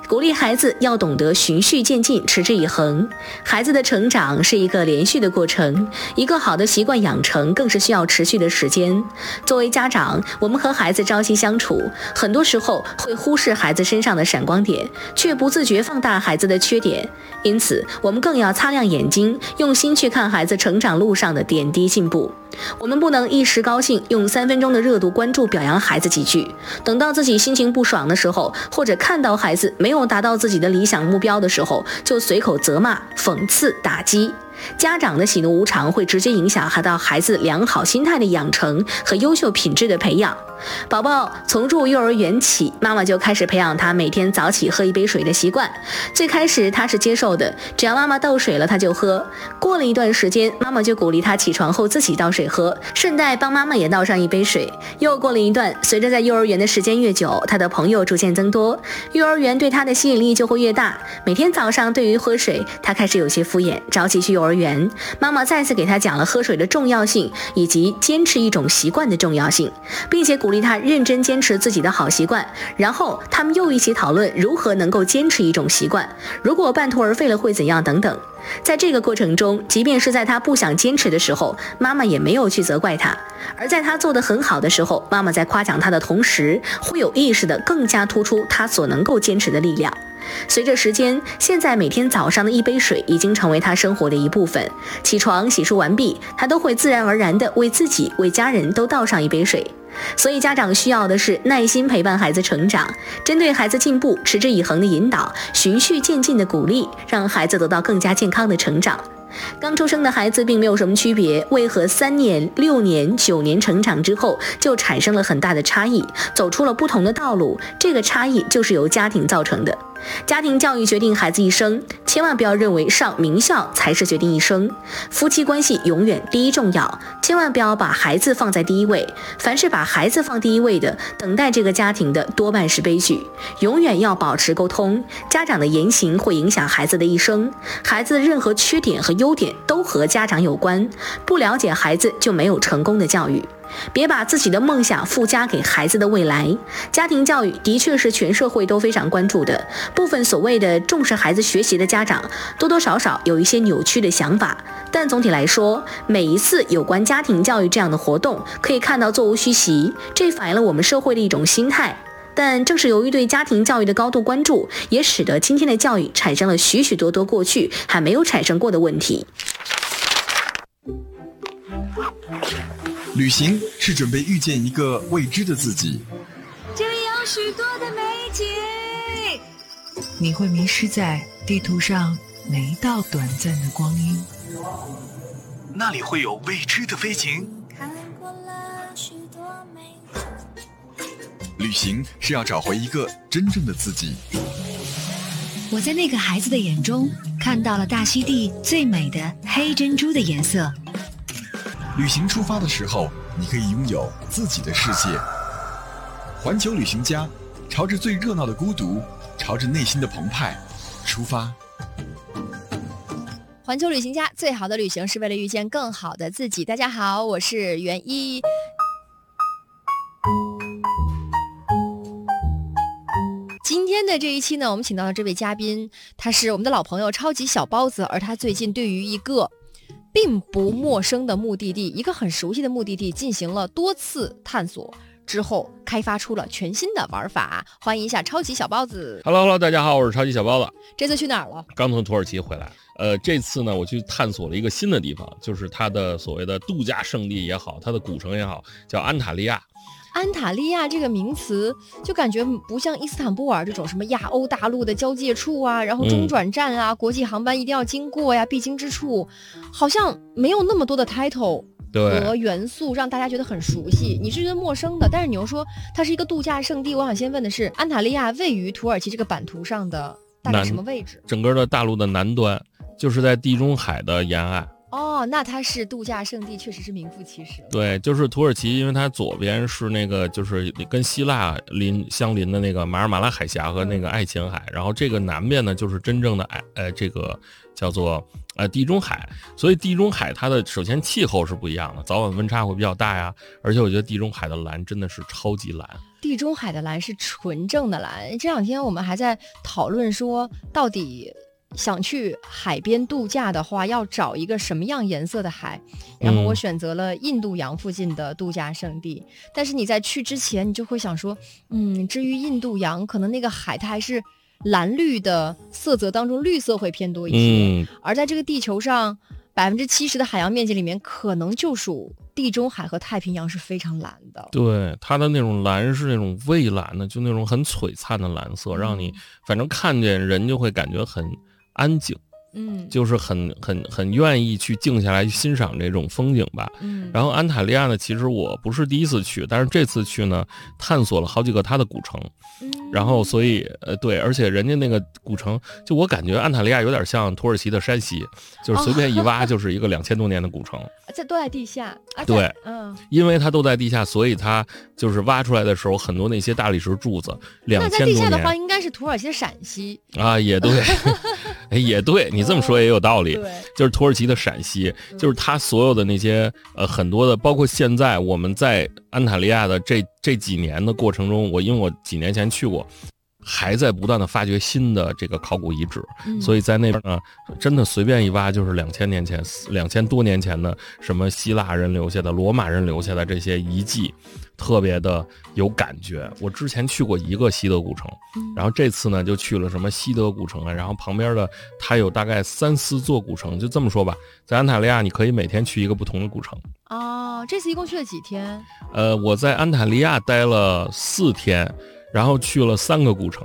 鼓励孩子要懂得循序渐进，持之以恒。孩子的成长是一个连续的过程，一个好的习惯养成更是需要持续的时间。作为家长，我们和孩子朝夕相处，很多时候会忽视孩子身上的闪光点，却不自觉放大孩子的缺点。因此，我们更要擦亮眼睛，用心去看孩子成长路上的点滴进步。我们不能一时高兴，用3分钟的热度关注表扬孩子几句，等到自己心情不爽的时候，或者看到孩子没有达到自己的理想目标的时候，就随口责骂、讽刺、打击。家长的喜怒无常会直接影响到孩子良好心态的养成和优秀品质的培养。宝宝从入幼儿园起，妈妈就开始培养他每天早起喝1杯水的习惯。最开始他是接受的，只要妈妈倒水了他就喝。过了一段时间，妈妈就鼓励他起床后自己倒水喝，顺带帮妈妈也倒上1杯水。又过了一段，随着在幼儿园的时间越久，他的朋友逐渐增多，幼儿园对他的吸引力就会越大。每天早上对于喝水，他开始有些敷衍，着急去幼儿园。妈妈再次给他讲了喝水的重要性，以及坚持一种习惯的重要性，并且鼓励他认真坚持自己的好习惯。然后他们又一起讨论如何能够坚持一种习惯，如果半途而废了会怎样等等。在这个过程中，即便是在他不想坚持的时候，妈妈也没有去责怪他；而在他做得很好的时候，妈妈在夸奖他的同时，会有意识地更加突出他所能够坚持的力量。随着时间，现在每天早上的1杯水已经成为他生活的一部分。起床洗漱完毕，他都会自然而然地为自己、为家人都倒上1杯水。所以家长需要的是耐心陪伴孩子成长，针对孩子进步持之以恒的引导，循序渐进的鼓励，让孩子得到更加健康的成长。刚出生的孩子并没有什么区别，为何3年、6年、9年成长之后就产生了很大的差异，走出了不同的道路？这个差异就是由家庭造成的。家庭教育决定孩子一生，千万不要认为上名校才是决定一生。夫妻关系永远第一重要，千万不要把孩子放在第一位。凡是把孩子放第一位的，等待这个家庭的多半是悲剧。永远要保持沟通，家长的言行会影响孩子的一生。孩子的任何缺点和优点都和家长有关，不了解孩子就没有成功的教育。别把自己的梦想附加给孩子的未来。家庭教育的确是全社会都非常关注的，部分所谓的重视孩子学习的家长，多多少少有一些扭曲的想法。但总体来说，每一次有关家庭教育这样的活动，可以看到座无虚席，这反映了我们社会的一种心态。但正是由于对家庭教育的高度关注，也使得今天的教育产生了许许多多过去还没有产生过的问题。 旅行是准备遇见一个未知的自己， 这里有许多的美景， 你会迷失在地图上每一道短暂的光阴， 那里会有未知的飞行。 看过了许多美景， 旅行是要找回一个真正的自己。 我在那个孩子的眼中看到了大溪地最美的黑珍珠的颜色。 旅行出发的时候，你可以拥有自己的世界。环球旅行家，朝着最热闹的孤独，朝着内心的澎湃出发。 环球旅行家，最好的旅行是为了遇见更好的自己。大家好，我是袁一。今天的这一期呢，我们请到的这位嘉宾，他是我们的老朋友超级小包子，而他最近对于一个并不陌生的目的地，一个很熟悉的目的地进行了多次探索之后，开发出了全新的玩法。欢迎一下超级小包子。 Hello， 大家好，我是超级小包子。 这次去哪儿了？ 刚从土耳其回来。这次呢，我去探索了一个新的地方，就是它的所谓的度假胜地也好，它的古城也好，叫安塔利亚。 安塔利亚这个名词就感觉不像伊斯坦布尔这种什么亚欧大陆的交界处啊，然后中转站啊，国际航班一定要经过呀，必经之处，好像没有那么多的 title 和元素让大家觉得很熟悉。你是觉得陌生的，但是你又说它是一个度假胜地。我想先问的是，安塔利亚位于土耳其这个版图上的大概什么位置？ 整个的大陆的南端，就是在地中海的沿岸。 哦，那它是度假胜地，确实是名副其实。 对，就是土耳其，因为它左边是那个就是跟希腊相邻的那个马尔马拉海峡和那个爱琴海，然后这个南边呢就是真正的这个叫做地中海。所以地中海它的首先气候是不一样的，早晚温差会比较大呀，而且我觉得地中海的蓝真的是超级蓝。 地中海的蓝是纯正的蓝。这两天我们还在讨论说，到底想去海边度假的话，要找一个什么样颜色的海？然后我选择了印度洋附近的度假胜地。但是你在去之前，你就会想说，至于印度洋，可能那个海它还是蓝绿的色泽当中，绿色会偏多一些。而在这个地球上，70%的海洋面积里面，可能就属地中海和太平洋是非常蓝的。 对，它的那种蓝是那种蔚蓝的，就那种很璀璨的蓝色，让你反正看见人就会感觉很安静。就是很愿意去静下来去欣赏这种风景吧。然后安塔利亚呢，其实我不是第一次去，但是这次去呢，探索了好几个它的古城。然后所以对，而且人家那个古城，就我感觉安塔利亚有点像土耳其的山西，就是随便一挖就是一个2000多年的古城， 都在地下。 对，因为它都在地下，所以它就是挖出来的时候，很多那些大理石柱子2000多年。 那在地下的话，应该是土耳其的陕西啊，也对。也对，你这么说也有道理。就是土耳其的陕西，就是它所有的那些很多的，包括现在我们在安塔利亚的这几年的过程中，因为我几年前去过，还在不断的发掘新的这个考古遗址。所以在那边呢，真的随便一挖就是2000多年前的什么希腊人留下的、罗马人留下的这些遗迹，特别的有感觉。我之前去过一个西德古城，然后这次呢就去了什么西德古城啊，然后旁边的它有大概3、4座古城。就这么说吧，在安塔利亚你可以每天去一个不同的古城。 这次一共去了几天？ 我在安塔利亚待了4天，然后去了3个古城。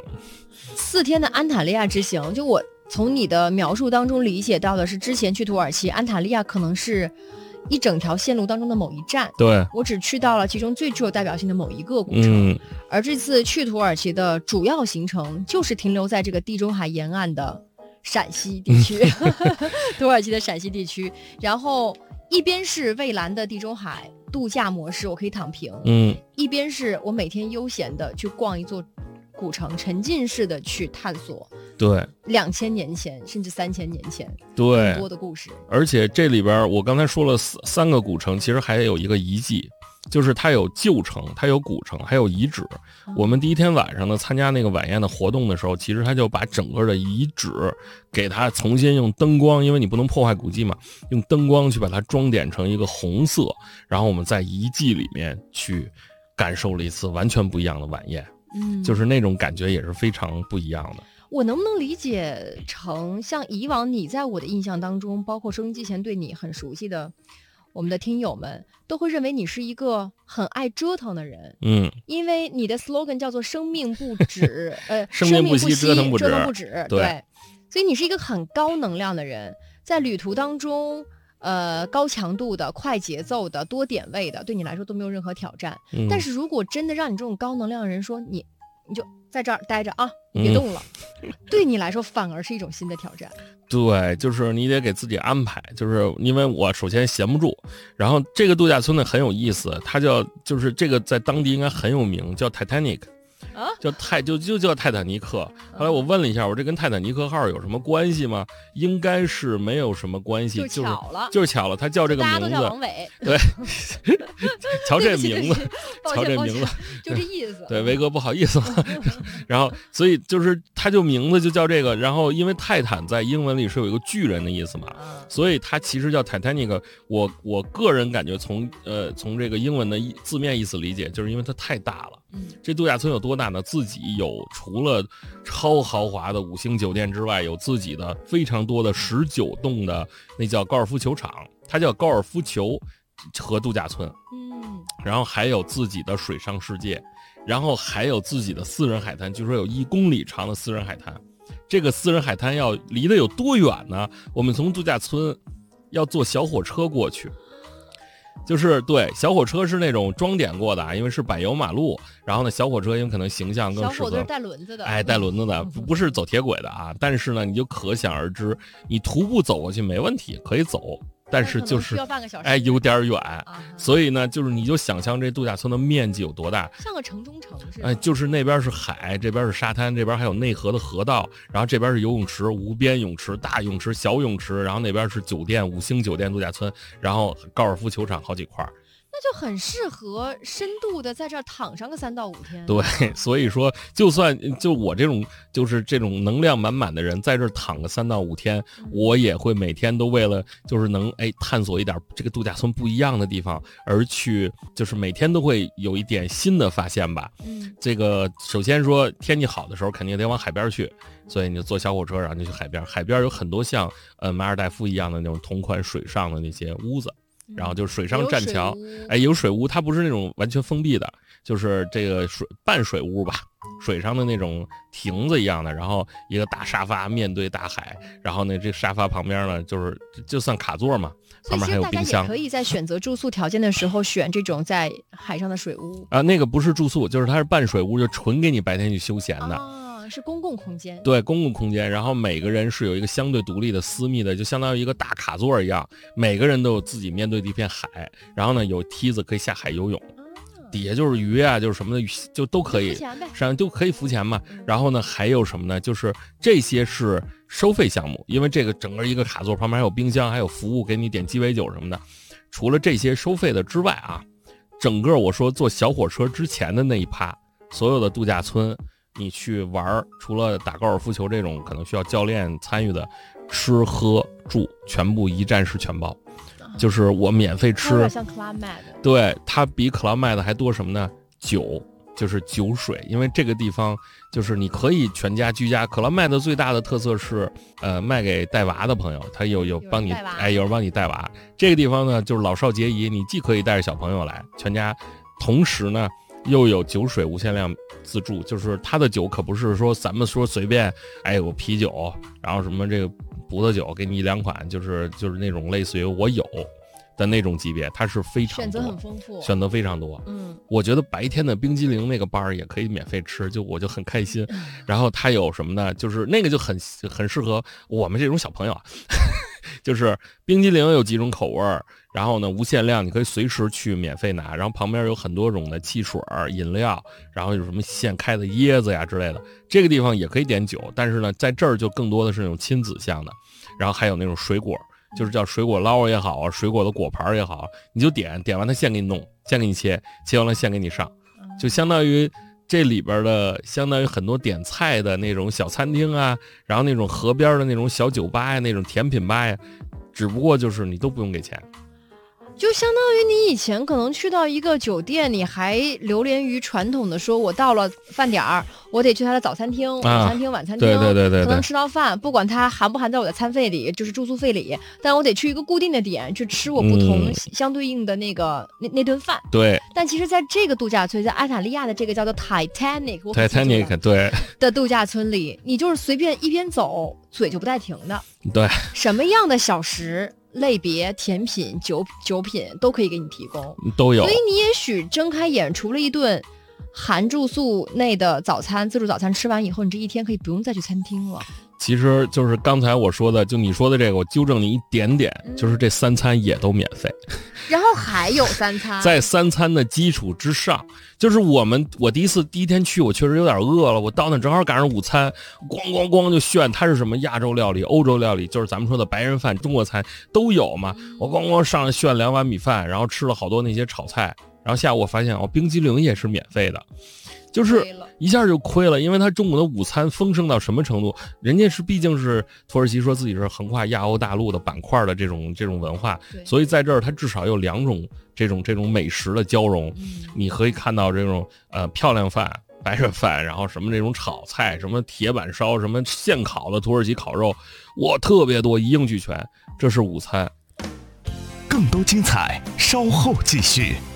4天的安塔利亚之行，就我从你的描述当中理解到的是，之前去土耳其，安塔利亚可能是一整条线路当中的某一站。 对， 我只去到了其中最具有代表性的某一个古城。而这次去土耳其的主要行程就是停留在这个地中海沿岸的陕西地区，土耳其的陕西地区。然后一边是蔚蓝的地中海度假模式，我可以躺平，一边是我每天悠闲的去逛一座古城，沉浸式的去探索。 对 ，2000年前甚至3000年前， 对， 很多的故事。 而且这里边我刚才说了3个古城，其实还有一个遗迹，就是它有旧城，它有古城，还有遗址。我们第一天晚上呢参加那个晚宴的活动的时候，其实他就把整个的遗址给它重新用灯光，因为你不能破坏古迹嘛，用灯光去把它装点成一个红色，然后我们在遗迹里面去感受了一次完全不一样的晚宴。就是那种感觉也是非常不一样的。 我能不能理解成像以往你在我的印象当中，包括收音机前对你很熟悉的我们的听友们，都会认为你是一个很爱折腾的人。因为你的 slogan 叫做生命不止生命不息，折腾不止。 对，所以你是一个很高能量的人，在旅途当中高强度的、快节奏的、多点位的，对你来说都没有任何挑战。但是如果真的让你这种高能量的人说你就在这儿待着啊，别动了，对你来说反而是一种新的挑战。 对，就是你得给自己安排，就是因为我首先闲不住，然后这个度假村呢很有意思，它就是这个在当地应该很有名，叫 Titanic。就叫泰坦尼克。后来我问了一下，我这跟泰坦尼克号有什么关系吗？应该是没有什么关系，就是巧了，他叫这个名字，大家都叫王伟。 对，瞧这名字，瞧这名字， 就这意思。 对，维哥不好意思了。然后，所以就是他就名字就叫这个。然后，因为泰坦在英文里是有一个巨人的意思嘛，所以它其实叫 Titanic。我个人感觉从这个英文的字面意思理解，就是因为它太大了。这度假村有多大呢？自己有除了超豪华的5星酒店之外，有自己的非常多的19栋的那叫高尔夫球场，它叫高尔夫球和度假村。然后还有自己的水上世界，然后还有自己的私人海滩，据说有1公里长的私人海滩。这个私人海滩要离得有多远呢？我们从度假村要坐小火车过去。就是对，小火车是那种装点过的，因为是柏油马路，然后呢，小火车因为可能形象更适合， 小火车带轮子的， 带轮子的，不是走铁轨的啊。但是呢，你就可想而知，你徒步走过去没问题，可以走，但是就是需要半个小时， 有点远。所以呢，就是你就想象这度假村的面积有多大， 像个城中城似的。 就是那边是海，这边是沙滩，这边还有内河的河道，然后这边是游泳池、无边泳池、大泳池、小泳池，然后那边是酒店，5星酒店度假村，然后高尔夫球场好几块。 那就很适合深度的在这儿躺上个3到5天。 对，所以说就算就我这种就是这种能量满满的人，在这儿躺个3到5天，我也会每天都为了就是能探索一点这个度假村不一样的地方而去，就是每天都会有一点新的发现吧。这个首先说天气好的时候肯定得往海边去，所以你就坐小火车然后就去海边，海边有很多像马尔代夫一样的那种同款水上的那些屋子。然后就是水上栈桥，有水屋，它不是那种完全封闭的，就是这个半水屋吧，水上的那种亭子一样的，然后一个大沙发面对大海，然后呢，这沙发旁边呢就算卡座嘛，旁边还有冰箱。 所以大家也可以在选择住宿条件的时候选这种在海上的水屋啊，那个不是住宿，就是它是半水屋，就纯给你白天去休闲的。 是公共空间， 对，公共空间，然后每个人是有一个相对独立的私密的，就相当于一个大卡座一样，每个人都有自己面对的一片海，然后呢有梯子可以下海游泳，底下就是鱼啊，就是什么的就都可以，上就可以浮潜嘛。然后呢还有什么呢？就是这些是收费项目，因为这个整个一个卡座旁边还有冰箱，还有服务给你点鸡尾酒什么的。除了这些收费的之外啊，整个我说坐小火车之前的那一趴，所有的度假村。你去玩，除了打高尔夫球这种可能需要教练参与的，吃喝住全部一站式全包，就是我免费吃。有点像 Club Med。 对，它比 Club Med 还多什么呢？酒，就是酒水，因为这个地方就是你可以全家居家。Club Med 最大的特色是，卖给带娃的朋友，他有帮你，有人帮你带娃。这个地方呢，就是老少皆宜，你既可以带着小朋友来，全家，同时呢。又有酒水无限量自助，就是它的酒可不是说咱们说随便，有啤酒，然后什么这个葡萄酒给你1-2款，就是那种类似于我有的那种级别，它是非常多， 选择很丰富， 选择非常多。我觉得白天的冰激凌那个班也可以免费吃，我就很开心。然后它有什么呢？就是那个就很适合我们这种小朋友啊。就是冰激凌有几种口味，然后呢无限量，你可以随时去免费拿，然后旁边有很多种的汽水饮料，然后有什么现开的椰子呀之类的。这个地方也可以点酒，但是呢在这儿就更多的是那种亲子向的，然后还有那种水果，就是叫水果捞也好啊，水果的果盘也好，你就点完他现给你弄，现给你切完了现给你上，就相当于这里边的相当于很多点菜的那种小餐厅啊，然后那种河边的那种小酒吧呀，那种甜品吧呀，只不过就是你都不用给钱。 就相当于你以前可能去到一个酒店，你还流连于传统的说，我到了饭点儿，我得去他的早餐厅、午餐厅、晚餐厅， 对， 才能吃到饭。不管它含不含在我的餐费里，就是住宿费里，但我得去一个固定的点去吃我不同相对应的那那顿饭。 对。 但其实在这个度假村，在埃塔利亚的这个叫做 Titanic 对的度假村里，你就是随便一边走，嘴就不带停的。 对。 什么样的小食？类别甜品、酒品都可以给你提供， 都有。 所以你也许睁开眼，除了一顿含住宿内的早餐、自助早餐吃完以后，你这一天可以不用再去餐厅了。 其实就是刚才我说的，就你说的这个，我纠正你一点点，就是这3餐也都免费， 然后还有3餐， 在3餐的基础之上，就是我第一天去，我确实有点饿了，我到那正好赶上午餐，咣就炫，它是什么亚洲料理、欧洲料理，就是咱们说的白人饭、中国菜都有嘛，我咣上来炫2碗米饭，然后吃了好多那些炒菜，然后下午我发现冰激凌也是免费的。就是一下就亏了，因为他中午的午餐丰盛到什么程度？人家毕竟是土耳其说自己是横跨亚欧大陆的板块的这种文化，所以在这儿他至少有2种这种美食的交融。你可以看到这种漂亮饭、白人饭，然后什么这种炒菜，什么铁板烧，什么现烤的土耳其烤肉，特别多，一应俱全。这是午餐。 更多精彩稍后继续。